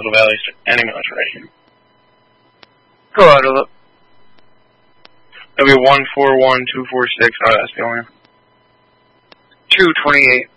Little Valley ambulance ready. Go out of it. That'll be 141246. Oh, that's the only one. 228.